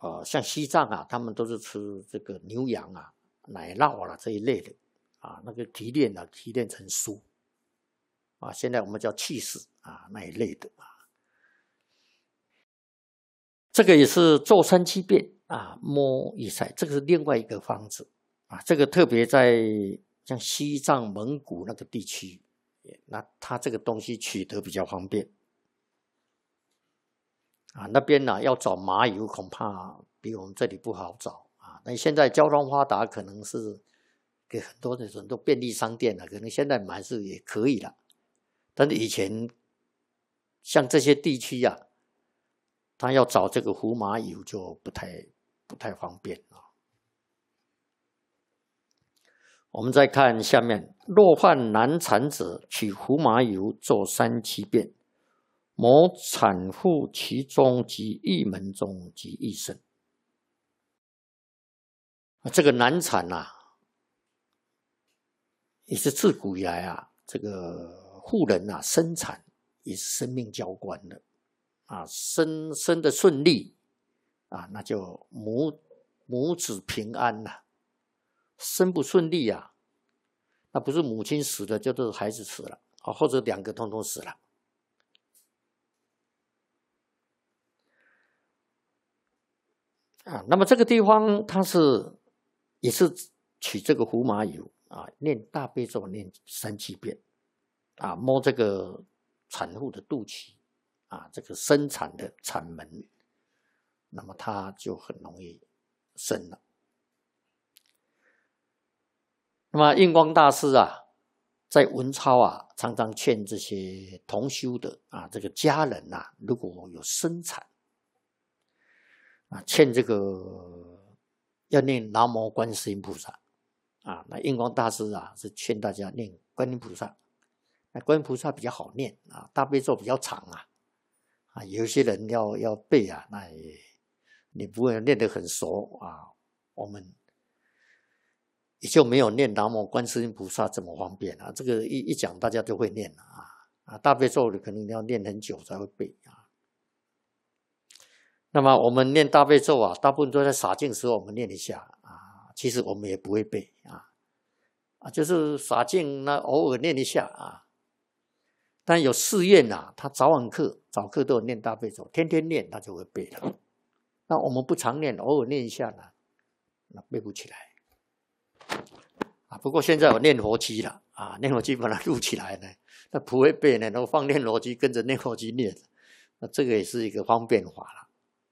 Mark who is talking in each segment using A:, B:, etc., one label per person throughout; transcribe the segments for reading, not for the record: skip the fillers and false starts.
A: 像西藏啊，他们都是吃这个牛羊啊、奶酪啦这一类的啊，那个提炼成酥啊，现在我们叫cheese啊那一类的啊。这个也是做三七变啊，摸一塞，这个是另外一个方子啊，这个特别在像西藏、蒙古那个地区，那它这个东西取得比较方便啊，那边呢要找麻油恐怕比我们这里不好找啊。那现在交通发达，可能是给很多便利商店了，可能现在买是也可以了，但是以前像这些地区啊，他要找这个胡麻油就不太方便啊。我们再看下面，若患难产者，取胡麻油做三七变，抹产妇其中及腋门中及腋身。这个难产啊，也是自古以来啊，这个妇人啊生产也是生命交关的啊，生的顺利啊，那就母子平安啊，生不顺利啊，那不是母亲死了，就是孩子死了啊，或者两个通通死了。啊，那么这个地方它也是取这个胡麻油啊，念大悲咒念三七遍啊，摸这个产妇的肚脐啊，这个生产的产门，那么它就很容易生了。那么印光大师啊，在文钞啊，常常劝这些同修的啊，这个家人啊，如果有生产啊，欠这个要念南无观世音菩萨啊。那印光大师啊，是劝大家念观音菩萨。那观音菩萨比较好念啊，大悲咒比较长啊，有些人要背啊，那你不会念得很熟啊，我们也就没有念南无观世音菩萨这么方便啊。这个一讲大家就会念了啊，大悲咒可能要念很久才会背啊。那么我们念大悲咒啊，大部分都在洒净时候我们念一下啊，其实我们也不会背啊，就是洒净那偶尔念一下啊。但有寺院啊，他早课都有念大悲咒，天天念他就会背了。那我们不常念，偶尔念一下呢，那背不起来啊。不过现在有念佛机了啊，念佛机把它录起来呢，那不会背呢，然后放念佛机跟着念佛机念，那这个也是一个方便法了。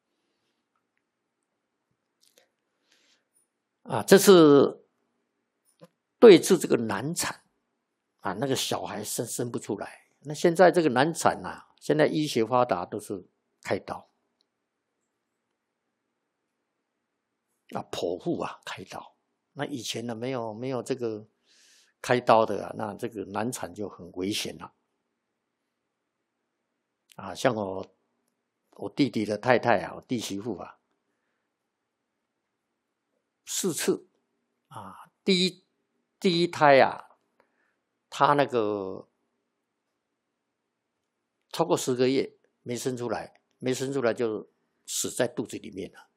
A: 啊，这是对治这个难产啊，那个小孩生不出来。那现在这个难产啊，现在医学发达都是开刀啊，剖腹啊开刀。那以前呢没有这个开刀的啊，那这个难产就很危险了啊。像我弟弟的太太啊，我弟媳妇啊，4次啊，第一胎啊，他那个超过10个月没生出来就死在肚子里面了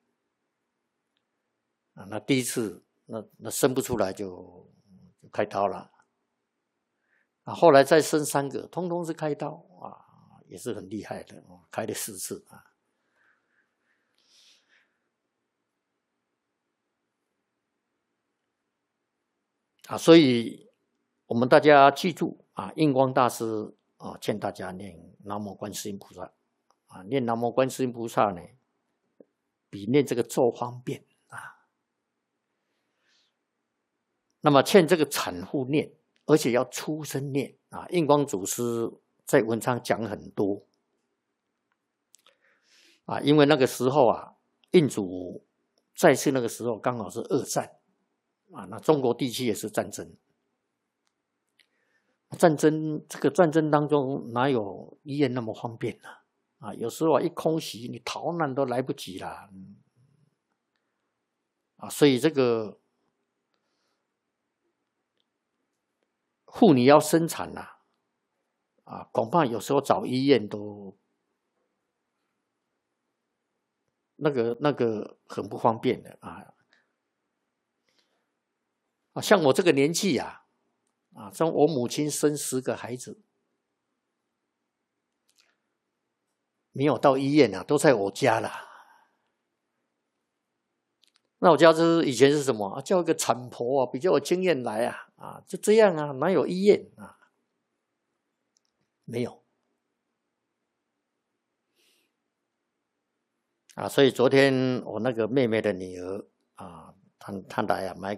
A: 啊。那第一次那生不出来就开刀了啊，后来再生3个，通通是开刀啊，也是很厉害的，开了4次啊，所以我们大家记住啊，印光大师啊，劝大家念南无观世音菩萨啊，念南无观世音菩萨呢，比念这个咒方便啊。那么劝这个产妇念，而且要出声念啊。印光祖师在文章讲很多啊，因为那个时候啊，印祖在世那个时候刚好是2战啊，那中国地区也是战争。这个战争当中哪有医院那么方便呢？啊，有时候一空袭，你逃难都来不及啦。啊，所以这个妇女要生产啊，恐怕有时候找医院都那个很不方便的啊。像我这个年纪啊，像我母亲生10个孩子，没有到医院啊，都在我家啦。那我家以前是什么叫一个产婆比较有经验来就这样哪有医院没有所以昨天我那个妹妹的女儿她来买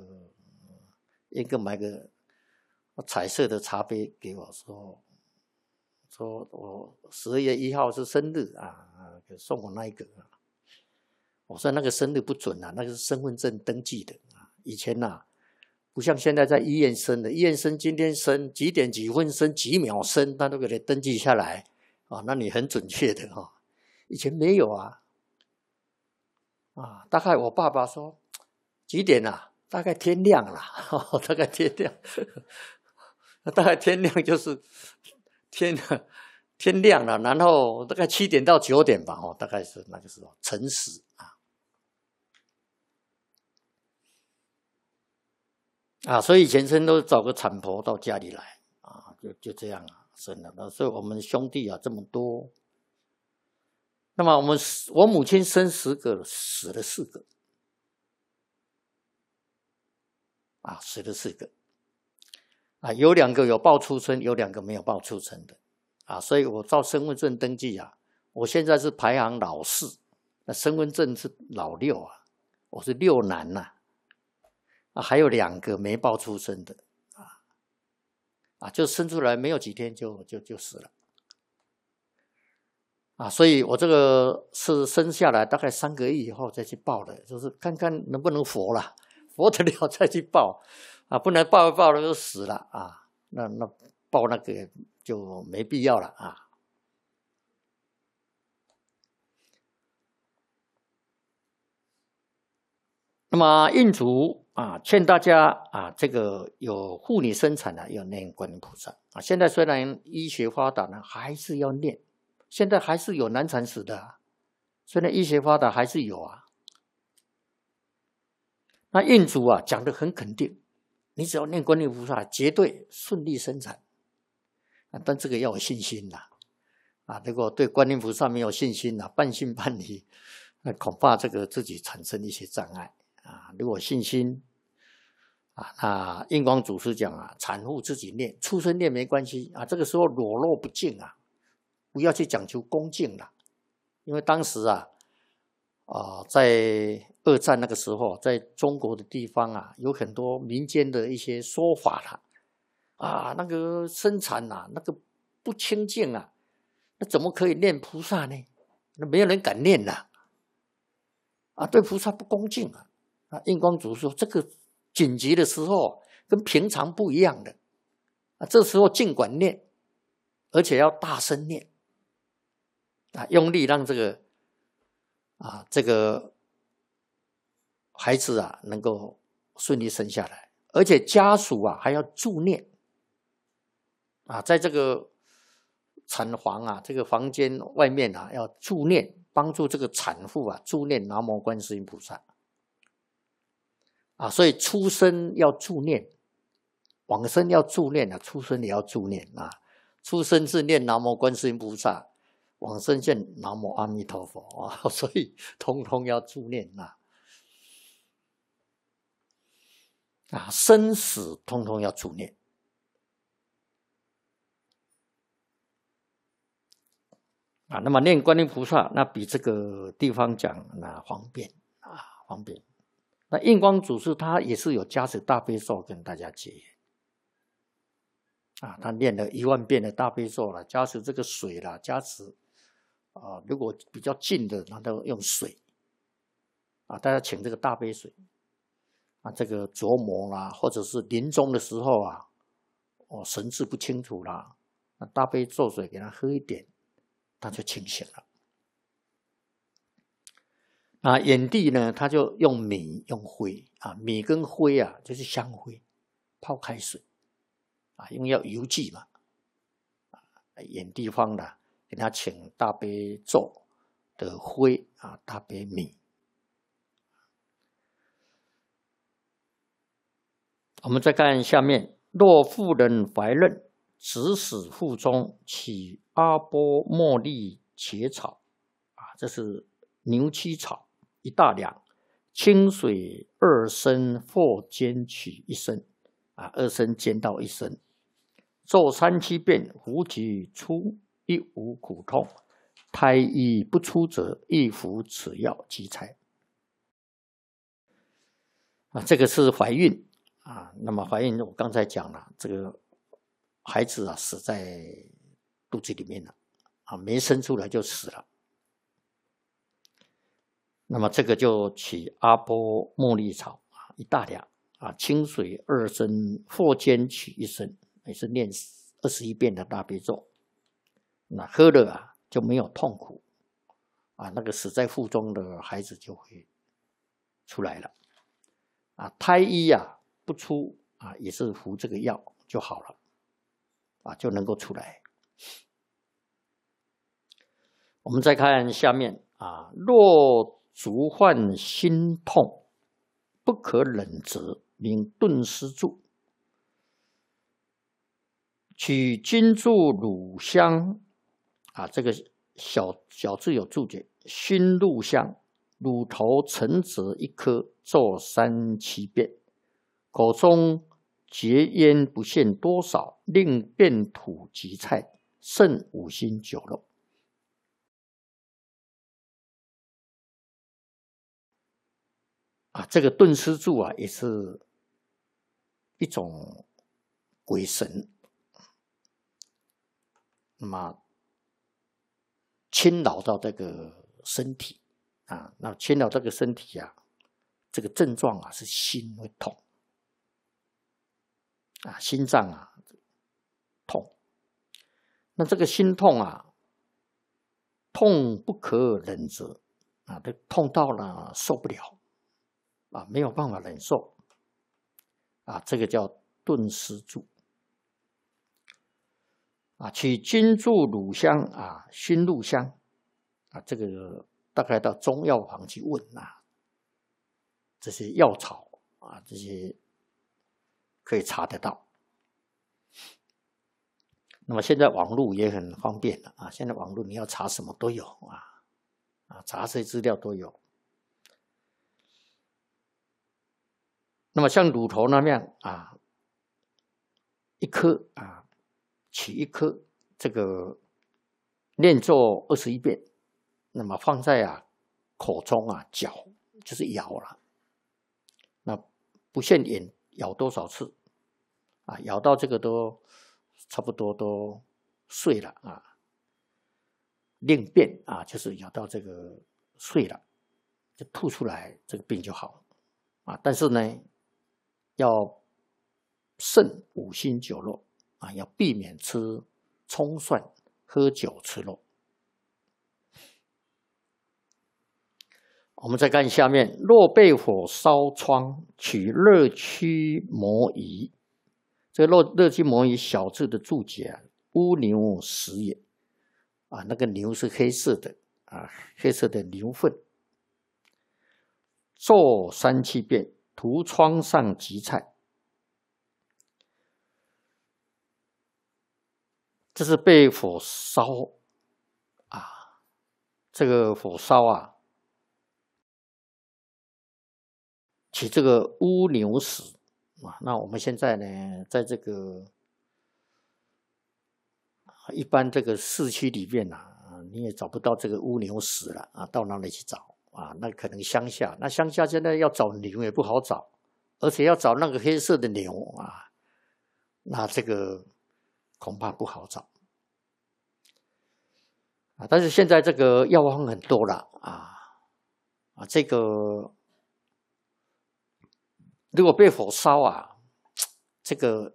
A: 买个彩色的茶杯给我说我12月1号是生日送我那一个我说那个生日不准那个是身份证登记的以前不像现在在医院生的，医院生今天生几点几分生几秒生，他都给你登记下来那你很准确的以前没有大概我爸爸说几点大概天亮了大概天亮大概天亮就是天亮了，然后大概7点到9点吧大概是那个时候辰时所以以前生都找个产婆到家里来就这样生了。所以我们兄弟这么多，那么我母亲生10个，死了4个死了4个有2个有报出生，有2个没有报出生的所以我照身份证登记我现在是排行老4，那身份证是老6我是6男还有2个没报出生的就生出来没有几天就死了所以我这个是生下来大概3个月以后再去报的，就是看看能不能活了，活得了再去报不能报一报了就死了那报那个就没必要了那么印主劝大家这个有妇女生产要念观音菩萨现在虽然医学发达还是要念，现在还是有难产死的虽然医学发达还是有那印主讲得很肯定，你只要念观音菩萨绝对顺利生产但这个要有信心如果对观音菩萨没有信心半信半疑，那恐怕这个自己产生一些障碍如果信心那印光祖师讲产妇自己念，出生念没关系这个时候裸露不敬不要去讲求恭敬了，因为当时在2战那个时候，在中国的地方有很多民间的一些说法那个生产那个不清净那怎么可以念菩萨呢？那没有人敢念对菩萨不恭敬印光祖说这个紧急的时候跟平常不一样的这时候尽管念，而且要大声念用力让这个孩子能够顺利生下来，而且家属还要助念在这个产房这个房间外面要助念，帮助这个产妇助念南无观世音菩萨所以出生要助念，往生要助念出生也要助念出生是念南无观世音菩萨，往生见南无阿弥陀佛所以通通要助念生死通通要助念那么念观音菩萨那比这个地方讲方便方便。那印光祖师他也是有加持大悲咒跟大家结缘他念了1万遍的大悲咒了，加持这个水啦，加持如果比较近的那都用水大家请这个大悲水这个琢磨啦，或者是临终的时候神志不清楚啦，那大悲咒水给他喝一点，他就清醒了眼地呢，他就用米用灰米跟灰就是香灰泡开水因为要邮寄嘛眼地方给他请大悲咒的灰啊，大杯米。我们再看下面，若妇人怀孕，指使腹中起阿波茉莉茄草啊，这是牛膝草1大两，清水2升，或煎取1升啊，2升煎到1升，做3、7遍，服其出，亦无苦痛。胎衣不出者，亦服此药即裁。啊，这个是怀孕啊。那么怀孕，我刚才讲了，这个孩子啊死在肚子里面了，啊，没生出来就死了。那么这个就取阿波茉莉草啊1大两啊，清水2升，或煎取1升，也是念21遍的大悲咒。那喝了啊就没有痛苦啊，那个死在腹中的孩子就会出来了啊。胎衣啊不出啊，也是服这个药就好了啊，就能够出来。我们再看下面啊，若足患心痛，不可忍则，名顿失柱。取金柱乳香啊，这个小字有注解，熏入香，乳头成折1颗，做3、7遍，口中结烟不限多少，令变土及菜，胜5辛酒肉。啊，这个顿失柱啊，也是一种鬼神，那么侵扰到这个身体啊，那侵扰这个身体啊，这个症状啊是心会痛啊，心脏啊痛。那这个心痛啊，痛不可忍则啊，这痛到了受不了啊，没有办法忍受啊，这个叫顿失柱啊。取金柱乳香啊，熏入香啊，这个大概到中药房去问啊，这些药草啊，这些可以查得到。那么现在网络也很方便了啊，现在网络你要查什么都有啊，查这些资料都有。那么像乳头那样啊，1颗啊，取1颗，这个念咒21遍，那么放在口中啊嚼，就是咬了。那不限咬多少次啊，咬到这个都差不多都碎了啊。令便啊，就是咬到这个碎了，就吐出来，这个病就好啊。但是呢，要慎5辛酒肉啊，要避免吃葱蒜、喝酒、吃肉。我们再看下面，若被火烧疮，取热驱魔仪。这个热驱魔仪小字的注解啊，乌牛食也啊，那个牛是黑色的啊，黑色的牛粪。做3、7遍，涂疮上即菜。这是被火烧啊，这个火烧啊，取这个乌牛屎啊。那我们现在呢，在这个一般这个市区里面你也找不到这个乌牛屎了啊，到哪里去找啊？那可能乡下，那乡下现在要找牛也不好找，而且要找那个黑色的牛啊，那这个恐怕不好找啊。但是现在这个药方很多了这个如果被火烧啊，这个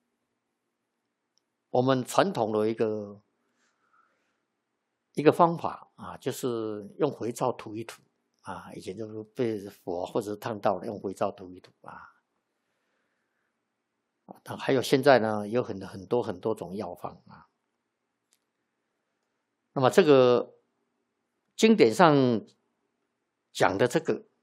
A: 我们传统的一个方法啊，就是用肥皂涂一涂啊。以前就是被火或者烫到了，用肥皂涂一涂啊。还有现在呢，有很多种药方啊。那么这个经典上讲的这个